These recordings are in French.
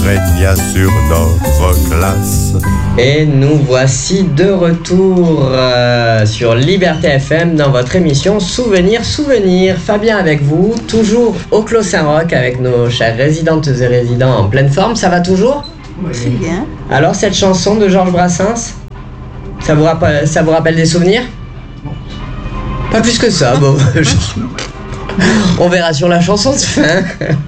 régna sur notre classe. Et nous voici de retour sur Liberté FM dans votre émission Souvenirs. Fabien avec vous, toujours au Clos Saint-Roch avec nos chères résidentes et résidents en pleine forme. Ça va toujours ? Oui. C'est bien. Alors cette chanson de Georges Brassens, ça vous rappelle des souvenirs ? Pas plus que ça, bon. On verra sur la chanson de fin.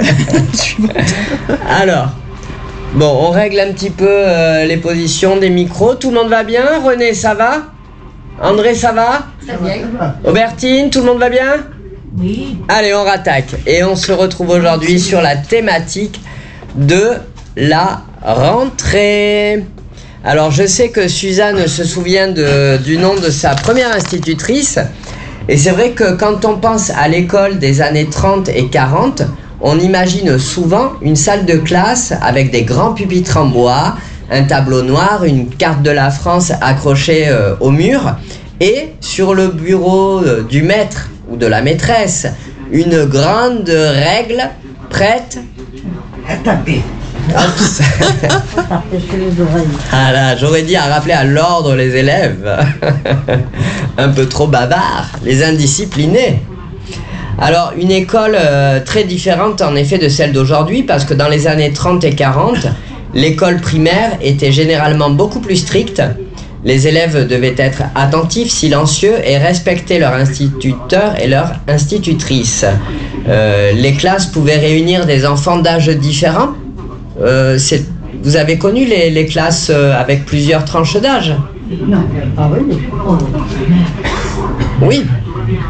Alors, bon, on règle un petit peu les positions des micros. Tout le monde va bien ? René, ça va ? André, ça va ? Très bien. Aubertine, tout le monde va bien ? Oui. Allez, on rattaque. Et on se retrouve aujourd'hui sur la thématique de la rentrée. Alors, je sais que Suzanne se souvient du nom de sa première institutrice. Et c'est vrai que quand on pense à l'école des années 30 et 40, on imagine souvent une salle de classe avec des grands pupitres en bois, un tableau noir, une carte de la France accrochée au mur, et sur le bureau du maître ou de la maîtresse, une grande règle prête À taper. Ah là, j'aurais dit à rappeler à l'ordre les élèves. Un peu trop bavards, les indisciplinés. Alors, une école très différente en effet de celle d'aujourd'hui, parce que dans les années 30 et 40, l'école primaire était généralement beaucoup plus stricte. Les élèves devaient être attentifs, silencieux et respecter leur instituteur et leur institutrice. Les classes pouvaient réunir des enfants d'âges différents. Vous avez connu les classes avec plusieurs tranches d'âge ? Non. Ah oui. Oui. Françoise ?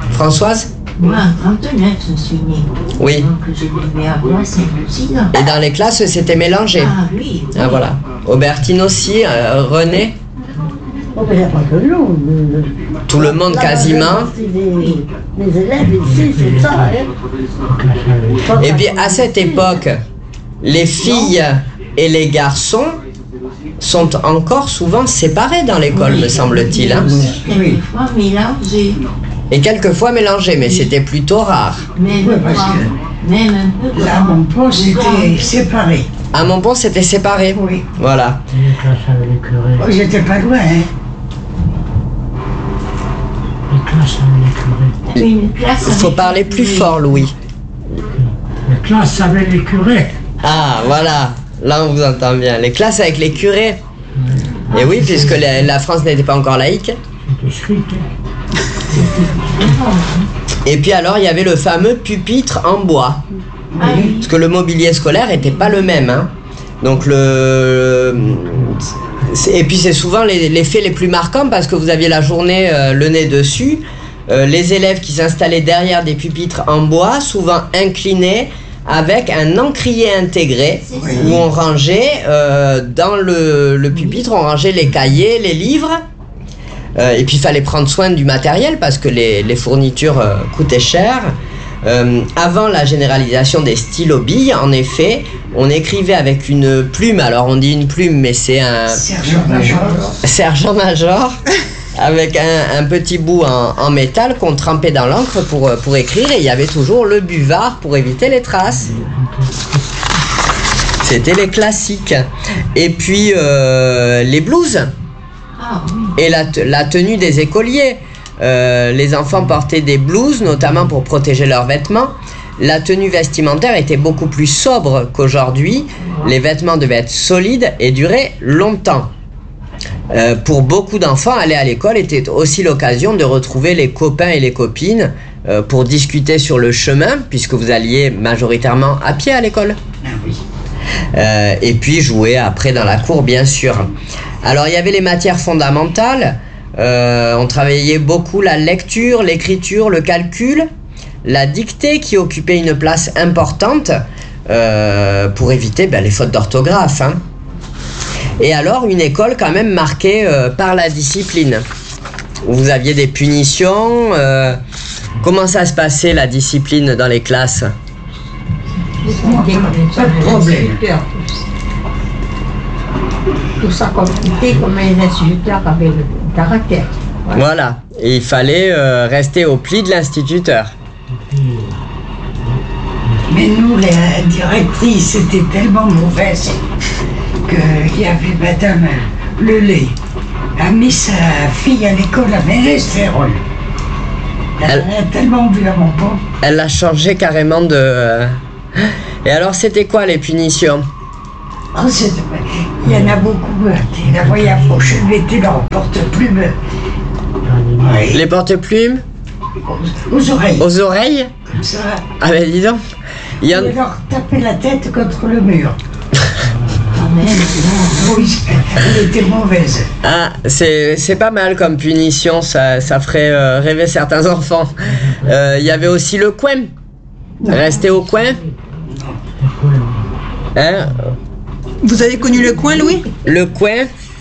Moi, en 39, je suis née. Oui. Donc, je devais avoir 5 ou 6 ans. Et dans les classes, c'était mélangé. Ah oui. Ah voilà. Aubertine aussi, René ? Oh, mais il n'y a pas que nous. Tout le monde quasiment. Les élèves ici, c'est ça. Hein. Et puis à cette époque, les filles et les garçons sont encore souvent séparés dans l'école, me semble-t-il. Hein. Quelquefois mélangés. Et quelquefois mélangés, mais c'était plutôt rare. Même, parce même un peu. Là, mon poste était séparé. À Montpont, c'était séparé. Oui. Voilà. Les classes avec les curés. Oh, j'étais pas loin, hein. Les classes avec les curés. Une classe Il faut avec parler les plus curés. fort, Louis. Les classes avec les curés. Ah, voilà. Là, on vous entend bien. Les classes avec les curés. Et oui, puisque la France n'était pas encore laïque. C'était strict. Et puis alors, il y avait le fameux pupitre en bois. Ah oui. Parce que le mobilier scolaire n'était pas le même. Hein. Donc et puis c'est souvent les faits les plus marquants parce que vous aviez la journée le nez dessus. Les élèves qui s'installaient derrière des pupitres en bois, souvent inclinés, avec un encrier intégré où on rangeait dans le pupitre, on rangeait les cahiers, les livres. Et puis il fallait prendre soin du matériel parce que les fournitures coûtaient cher. Avant la généralisation des stylos billes, en effet, on écrivait avec une plume. Alors on dit une plume, mais c'est un sergent-major avec un petit bout en métal qu'on trempait dans l'encre pour écrire. Et il y avait toujours le buvard pour éviter les traces. C'était les classiques. Et puis les blouses. Ah oui. Et la tenue des écoliers. Les enfants portaient des blouses, notamment pour protéger leurs vêtements. La tenue vestimentaire était beaucoup plus sobre qu'aujourd'hui. Les vêtements devaient être solides et durer longtemps. Pour beaucoup d'enfants, aller à l'école était aussi l'occasion de retrouver les copains et les copines pour discuter sur le chemin, puisque vous alliez majoritairement à pied à l'école. Ah oui. Et puis jouer après dans la cour, bien sûr. Alors il y avait les matières fondamentales. On travaillait beaucoup la lecture, l'écriture, le calcul, la dictée qui occupait une place importante pour éviter les fautes d'orthographe. Hein. Et alors une école quand même marquée par la discipline. Vous aviez des punitions. Comment ça se passait la discipline dans les classes ? Pas de problème. Tout ça compliqué comme un instituteur avec le caractère. Voilà. Et il fallait rester au pli de l'instituteur. Et puis, Mais nous, la directrice était tellement mauvaise qu'il y avait Madame Lelay a mis sa fille à l'école à Ménestérol. Elle a tellement vu à mon pauvre. Elle a changé carrément de... Et alors, c'était quoi les punitions? Oh, il y en a beaucoup. La voyage approcher, mettez leur porte-plume. Oui, Les porte-plumes aux oreilles. aux oreilles? Comme ça. Ah ben dis donc. Il y en... Et leur taper la tête contre le mur. Oui, elle était mauvaise. Ah, c'est pas mal comme punition, ça ferait rêver certains enfants. Il y avait aussi le coin. Rester au coin. Hein? Vous avez connu le coin, Louis? Le coin.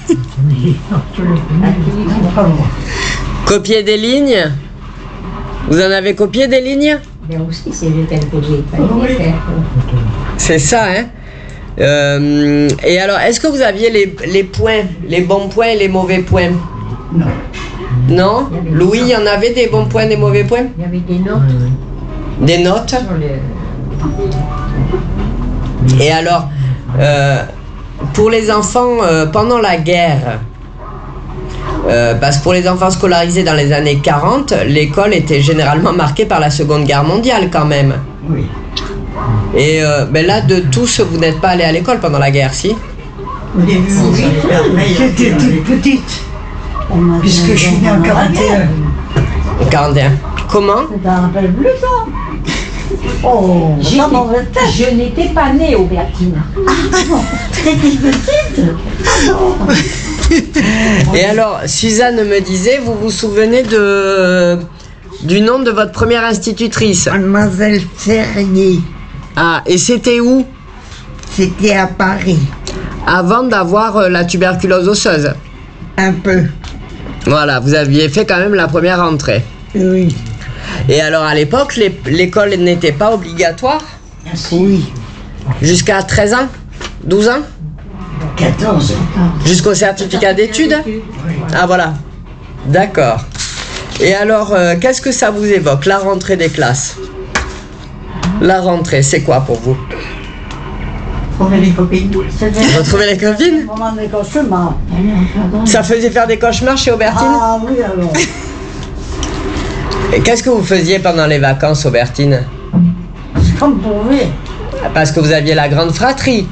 Copier des lignes. Vous en avez copié des lignes? Mais aussi, c'est le tel que j'ai pas faire. C'est ça, hein? Et alors, est-ce que vous aviez les points, les bons points et les mauvais points? Non. Non? Louis, il y en avait des bons points, des mauvais points? Il y avait des notes Des notes? sur le... Et alors, pour les enfants pendant la guerre, parce que pour les enfants scolarisés dans les années 40, l'école était généralement marquée par la Seconde Guerre mondiale quand même. Oui. Et ben là, de tous, vous n'êtes pas allé à l'école pendant la guerre, si? Au début, oui. J'étais toute petite, puisque je suis née en 41. En 41. Comment? Tu t'en rappelles plus, toi? Oh, ça m'aurait tête. Je n'étais pas née, Aubertine. T'étais petite? Et alors, Suzanne me disait, vous vous souvenez du nom de votre première institutrice? Mademoiselle Ferrier, Ah, et c'était où? c'était à Paris, Avant d'avoir la tuberculose osseuse. un peu, Voilà, vous aviez fait quand même la première rentrée. oui, Et alors, à l'époque, l'école n'était pas obligatoire? oui, Jusqu'à 13 ans? 12 ans? 14. Jusqu'au certificat d'études? Ah voilà, d'accord. Et alors, qu'est-ce que ça vous évoque, la rentrée des classes? La rentrée, c'est quoi pour vous? Trouver les copines. Retrouver les copines? Moment des cauchemars. Ça faisait faire des cauchemars chez Aubertine? Ah oui, alors. Et qu'est-ce que vous faisiez pendant les vacances, Aubertine? Comme pour vous. Parce que vous aviez la grande fratrie.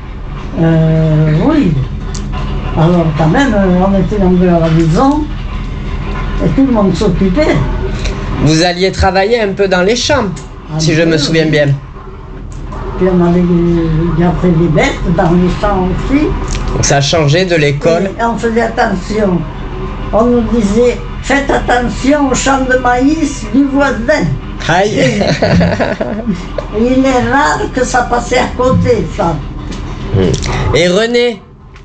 Oui. Alors quand même, on était dans la maison et tout le monde s'occupait. Vous alliez travailler un peu dans les champs, si je me souviens bien. Puis on avait gardé des bêtes dans les champs aussi. Donc ça changeait de l'école. Et on faisait attention. On nous disait, faites attention au champ de maïs du voisin. Aïe. Et il est rare que ça passait à côté, ça. Et René,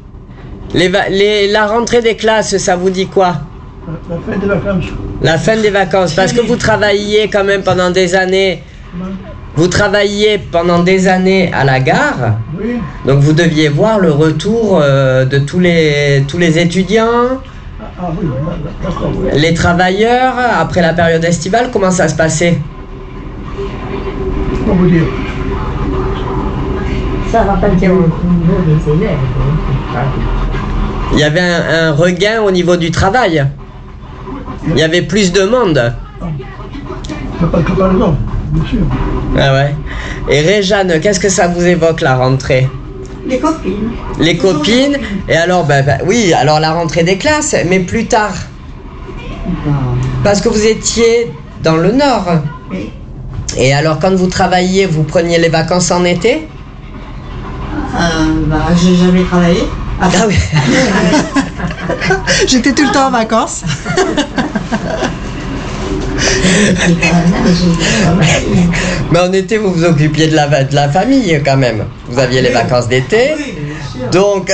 la rentrée des classes, ça vous dit quoi? La fin des vacances. La fin des vacances, parce que vous travailliez quand même pendant des années. Vous travailliez pendant des années à la gare, Oui. donc vous deviez voir le retour de tous les étudiants, Ah oui, d'accord, oui. les travailleurs, après la période estivale. Comment ça se passait? Comment vous dire? Ça rappelle Au niveau des élèves. Il y avait un regain au niveau du travail. Il y avait plus de monde. C'est pas de comparaison, bien sûr. Ah ouais. Et Réjeanne, qu'est-ce que ça vous évoque la rentrée? les copines. Les copines. Et alors, oui, alors la rentrée des classes, mais plus tard. Parce que vous étiez dans le Nord. Oui. Et alors, quand vous travailliez, vous preniez les vacances en été? J'ai jamais travaillé. Ah oui. J'étais tout le temps en vacances. Mais en été, vous vous occupiez de la famille quand même. Vous aviez les vacances d'été. Donc,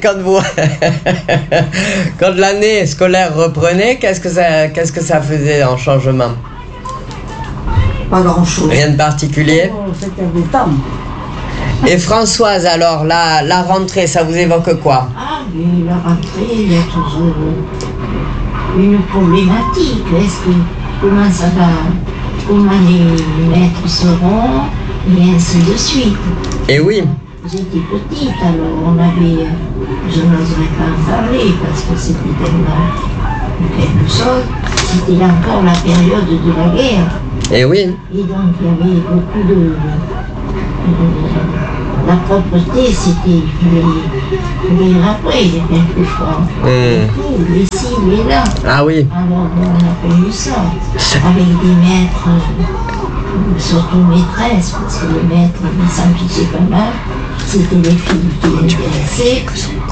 quand l'année scolaire reprenait, qu'est-ce que ça faisait en changement? Pas grand-chose. Rien de particulier. C'était des temps. Et Françoise, alors, la rentrée, ça vous évoque quoi? Ah, mais la rentrée, il y a toujours une problématique. Comment ça va? Comment les maîtres seront? Et ainsi de suite. Et oui. J'étais petite, alors on avait... je n'oserais pas en parler parce que c'était tellement quelque chose. C'était encore la période de la guerre. Et oui. Et donc il y avait beaucoup de la propreté, c'était... il fallait après, quelquefois. Tout, les ci, les là. Ah oui. Alors on a connu ça, avec des maîtres, surtout maîtresses, parce que les maîtres, ils s'en fichaient pas mal. C'était les filles qui l'intéressaient.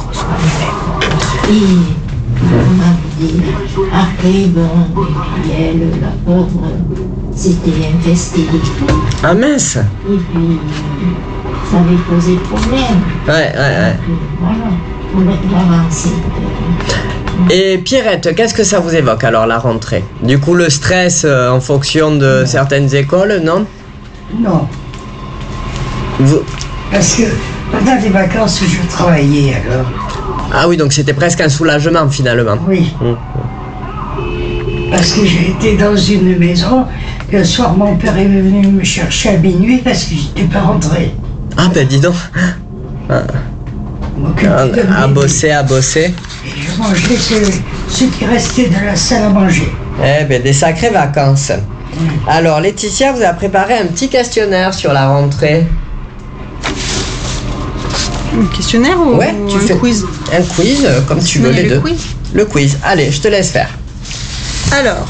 Et on a dit, après, bon, et puis elle, la pauvre, c'était infesté de tout. Ah mince. Et puis, ça avait posé problème. Ouais. Voilà, pour avancer. Et Pierrette, qu'est-ce que ça vous évoque alors la rentrée? Du coup, le stress en fonction de certaines écoles, non? Non, Vous... parce que pendant les vacances, je travaillais alors. Ah oui, donc c'était presque un soulagement finalement. Oui. Parce que j'ai été dans une maison, le soir mon père est venu me chercher à minuit parce que j'étais pas rentré. Ah ben dis donc. À bosser. Et je mangeais ce qui restait de la salle à manger. Eh ben des sacrées vacances. Alors Laetitia vous a préparé un petit questionnaire sur la rentrée. Un questionnaire ou Ouais, tu fais quiz? Un quiz, comme tu veux, Oui, les le deux. quiz. Le quiz. Allez, je te laisse faire. Alors,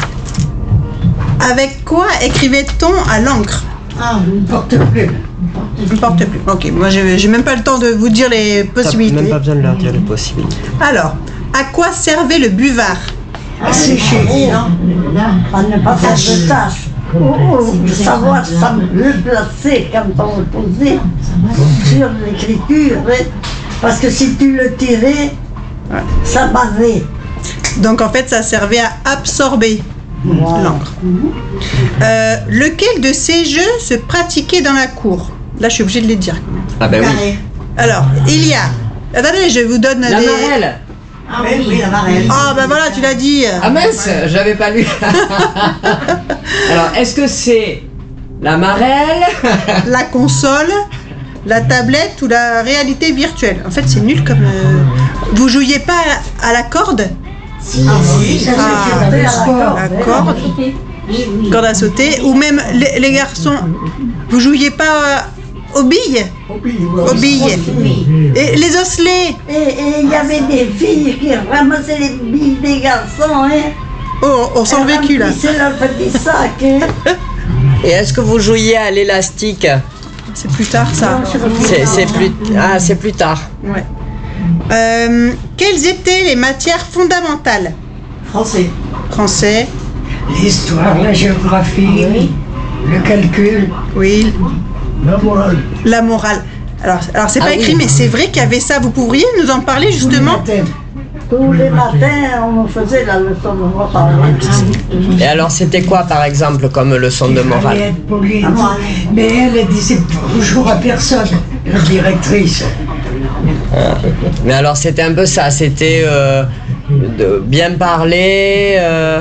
avec quoi écrivait-on à l'encre? Ah oui, Porte-plume. Une porte-plume. Ok, moi j'ai même pas le temps de vous dire les possibilités. Même pas besoin de leur dire les possibilités. Alors, à quoi servait le buvard? À sécher. là, À ne pas faire de tâches. Ou savoir le placer quand on le posait sur l'écriture. Hein. Parce que si tu le tirais, ça bavait. Donc en fait, ça servait à absorber l'encre. Lequel de ces jeux se pratiquait dans la cour? Là, je suis obligée de les dire. Ah ben oui. Alors, il y a... Attendez, je vous donne La des... marelle. ah oui, la marelle. Ah ben voilà, tu l'as dit. Ah mince, j'avais pas lu. Alors, est-ce que c'est la marelle? La console, la tablette ou la réalité virtuelle. En fait, c'est nul comme... Vous jouiez pas à la corde? si, Ça Ah, se faisait à la corde. La corde, oui. corde à sauter. Ou même les garçons, vous jouiez pas aux billes? Aux billes. Et les osselets? Et il y avait des filles qui ramassaient les billes des garçons. Hein. Oh, on sent le vécu là. C'est leur petit sac. Hein. Et est-ce que vous jouiez à l'élastique? C'est plus tard ça. C'est plus tard. Ouais. Quelles étaient les matières fondamentales? Français. L'histoire, la géographie, le calcul. Oui. La morale. La morale. Alors c'est pas Ah écrit, oui. mais c'est vrai qu'il y avait ça. Vous pourriez nous en parler justement? Tous les matins, on faisait la leçon de morale. Et alors, c'était quoi, par exemple, comme leçon de Il fallait morale? être poli. Mais elle disait bonjour à personne, la directrice. Mais alors, c'était un peu ça. C'était de bien parler.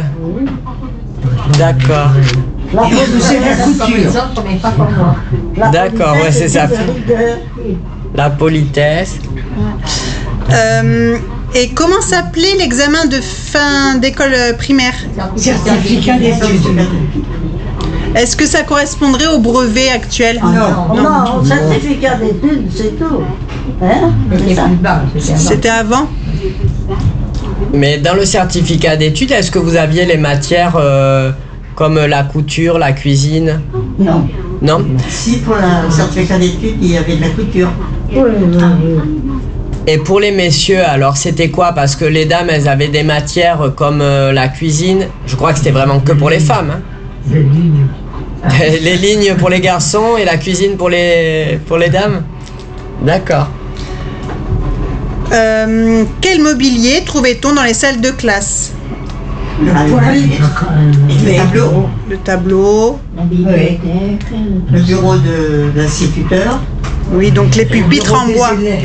D'accord. La Et on faisait la couture. mais pas comme moi. D'accord, ouais, c'est ça. rigueur. La politesse. Et comment s'appelait l'examen de fin d'école primaire? Certificat d'études. Est-ce que ça correspondrait au brevet actuel? Non, certificat d'études, c'est tout. Hein? C'est ça. C'était avant? Mais dans le certificat d'études, est-ce que vous aviez les matières comme la couture, la cuisine? Non. Non? Si, pour le certificat d'études, il y avait de la couture. Et pour les messieurs, alors c'était quoi? Parce que les dames, elles avaient des matières comme la cuisine. Je crois que c'était vraiment que pour les femmes. Hein. Les lignes pour les garçons et la cuisine pour les dames. D'accord. Quel mobilier trouvait-on dans les salles de classe? Le poêle. Le tableau, Le tableau. La bibliothèque. le bureau de l'instituteur. Oui, donc les pupitres en des bois, élèves.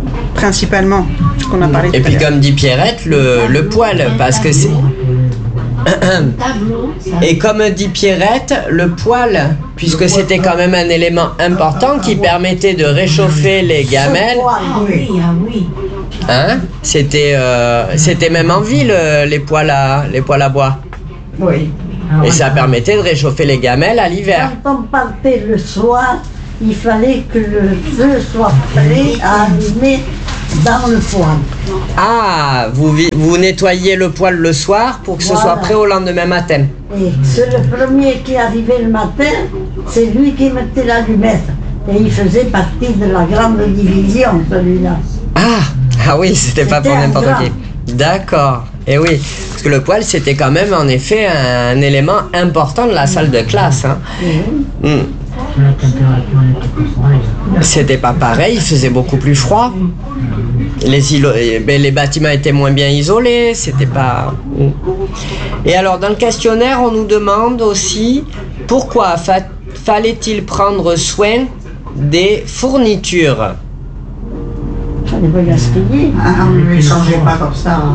principalement, ce qu'on a parlé Et tout à puis l'heure. comme dit Pierrette, le poêle, parce que tableau. Et comme dit Pierrette, le poêle, puisque c'était quand même un élément important qui permettait de réchauffer les gamelles. Ah oui, ah oui. Hein? C'était même en ville les poêles à bois. Oui. Et ça permettait de réchauffer les gamelles à l'hiver. Quand on partait le soir, il fallait que le feu soit prêt à allumer dans le poêle. Ah, vous nettoyiez le poêle le soir pour que ce soit prêt au lendemain matin. Et c'est le premier qui arrivait le matin, c'est lui qui mettait l'allumette. Et il faisait partie de la grande division, celui-là. Ah oui, c'était pas pour C'était un n'importe grand. qui. D'accord. Et oui, parce que le poêle, c'était quand même en effet un élément important de la salle de classe. Hein. Mm. C'était pas pareil, il faisait beaucoup plus froid. Les bâtiments étaient moins bien isolés, c'était pas... Et alors, dans le questionnaire, on nous demande aussi pourquoi fallait-il prendre soin des fournitures. Fallait pas gaspiller. Ah, on ne les changeait pas comme ça. Hein.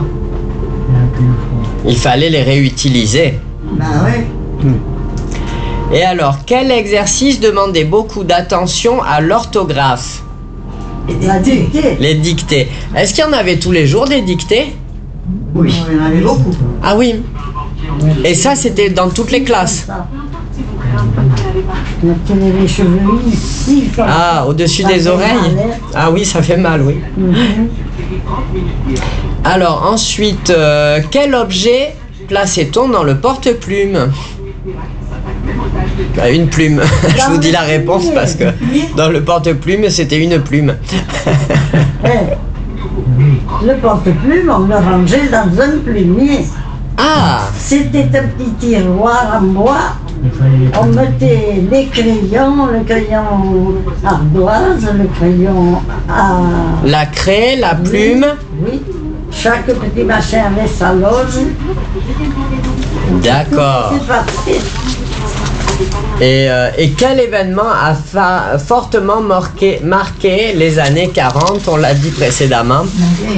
Il fallait les réutiliser. Bah ouais. Et alors, quel exercice demandait beaucoup d'attention à l'orthographe? La dictée. Les dictées. Est-ce qu'il y en avait tous les jours des dictées? Oui. Il y en avait beaucoup. Ah oui. Et ça, c'était dans toutes les classes? On tenait les cheveux ici. Ah, au-dessus Ça des fait oreilles? mal, hein. Ah oui, ça fait mal, oui. Alors, ensuite, quel objet plaçait-on dans le porte-plume? Bah, une plume. Je vous dis la réponse parce que dans le porte-plume, c'était une plume. Le porte-plume, on le rangeait dans un plumier. Ah! C'était un petit tiroir en bois. On mettait les crayons, le crayon ardoise, le crayon à... La craie, la plume. Oui. Chaque petit machin avait sa loge. D'accord. C'est parti. Et quel événement a fortement marqué les années 40, on l'a dit précédemment?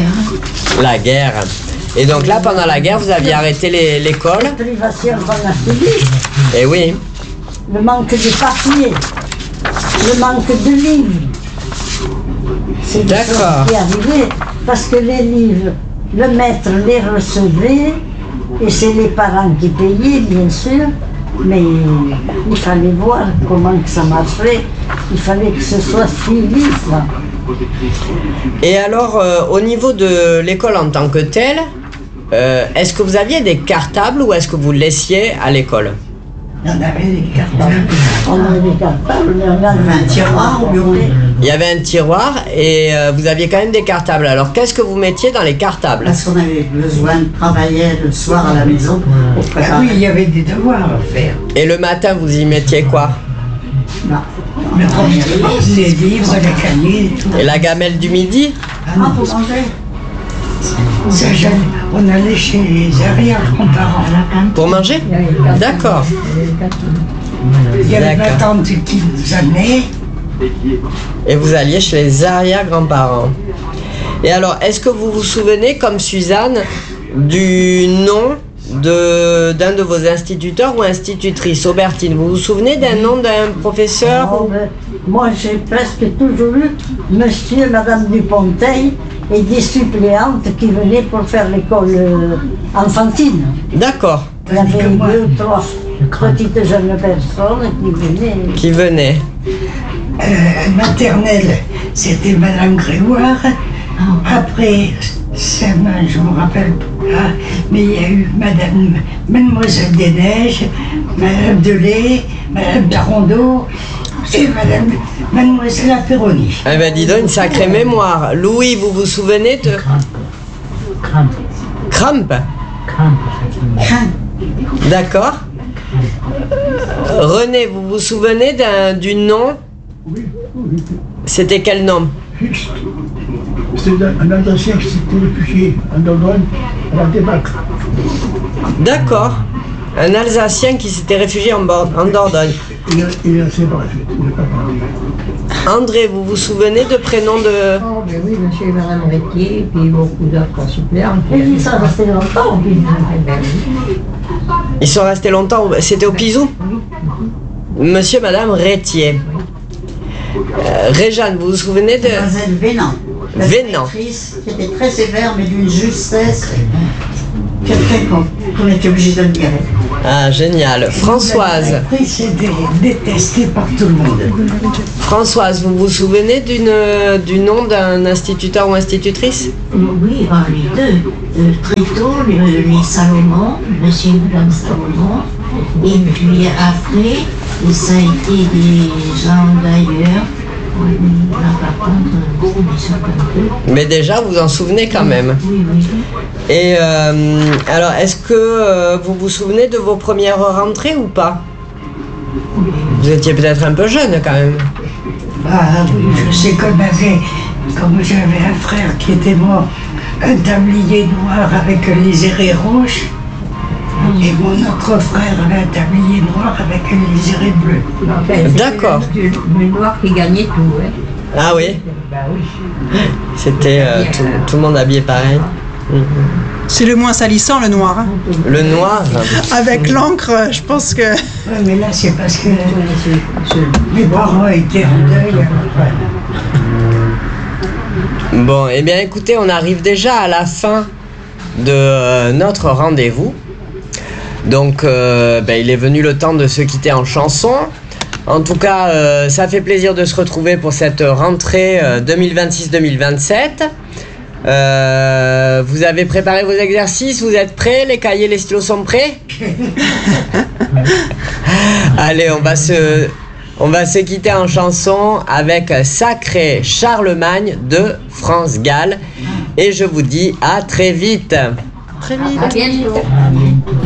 La guerre. Et donc là, pendant la guerre, vous aviez arrêté l'école? La privation qu'on a subie, Eh oui. le manque de papier, le manque de livres. C'est des choses D'accord. qui arrivaient parce que les livres, le maître les recevait et c'est les parents qui payaient, bien sûr. Mais il fallait voir comment que ça marcherait. Il fallait que ce soit suivi, ça. Et alors, au niveau de l'école en tant que telle, est-ce que vous aviez des cartables ou est-ce que vous laissiez à l'école? Il y en avait des cartables. On avait des cartables, mais on avait Un tiroir au bureau. Il y avait un tiroir et vous aviez quand même des cartables. Alors, qu'est-ce que vous mettiez dans les cartables? Parce qu'on avait besoin de travailler le soir à la maison pour Ah préparer. oui, il y avait des devoirs à faire. Et le matin, vous y mettiez quoi? Non. Les livres, les cahiers et tout. Et la gamelle du midi? Ah, pour manger. Ça, on allait chez les arrière-grands-parents. Pour manger? D'accord. Il y avait ma D'accord. tante qui nous amenait. Et vous alliez chez les arrière-grands-parents. Et alors, est-ce que vous vous souvenez, comme Suzanne, du nom d'un de vos instituteurs ou institutrices? Aubertine, vous vous souvenez d'un nom d'un professeur? Oh, ben, moi, j'ai presque toujours eu monsieur et madame Duponteil et des suppléantes qui venaient pour faire l'école enfantine. D'accord. Il y avait 2 ou 3 petites jeunes personnes qui venaient. Qui venait? Maternelle, c'était Madame Grégoire. Après, je me rappelle pas, mais il y a eu Mademoiselle des Neiges, Madame Delay, Madame Tarondeau et Mademoiselle Aperoni. Eh ben, dis donc, une sacrée mémoire. Louis, vous vous souvenez de... Cramp. D'accord. René, vous vous souvenez du nom? C'était quel nom? C'était un Alsacien qui s'était réfugié en Dordogne à la débâcle. D'accord. Un Alsacien qui s'était réfugié en Dordogne. Il est resté par la suite. Il n'est pas parlé. André, vous vous souvenez de prénoms de... Oh, ben oui, monsieur et madame Rétier, et puis beaucoup d'autres suppléants. Et ils sont restés longtemps au Pisou. Ils sont restés longtemps, c'était au Pisou? Monsieur et madame Rétier. Réjeanne, vous vous souvenez de... Mademoiselle Vénan. La Vénan. directrice, qui était très sévère, mais d'une justesse qu'on était obligé de le dire. Ah, génial. Françoise. La directrice était détestée par tout le monde. Françoise, vous vous souvenez du nom d'un instituteur ou institutrice? Oui, les deux. Très tôt, les Salomon, monsieur et madame Salomon. Et puis après, ça a été des gens d'ailleurs. Là, par contre, on est un peu. Mais déjà, vous en souvenez quand même. Oui, oui. Et alors, est-ce que vous vous souvenez de vos premières rentrées ou pas? Vous étiez peut-être un peu jeune quand même. Ah oui, je sais comme j'avais un frère qui était mort, un tablier noir avec les érets rouges. Et mon autre frère avait un tablier noir avec les érets bleus. D'accord. Le noir qui gagnait tout, hein. Ah oui, Bah oui. c'était tout le monde habillé pareil. C'est le moins salissant, le noir. Hein. Le noir. Avec l'encre, je pense que... Ouais, mais là, c'est parce que mes parents étaient en deuil. Bon, eh bien écoutez, on arrive déjà à la fin de notre rendez-vous. Donc, il est venu le temps de se quitter en chanson. En tout cas, ça fait plaisir de se retrouver pour cette rentrée 2026-2027. Vous avez préparé vos exercices, vous êtes prêts? Les cahiers, les stylos sont prêts? Allez, on va se quitter en chanson avec Sacré Charlemagne de France Gall. Et je vous dis à très vite. Très vite. À bientôt.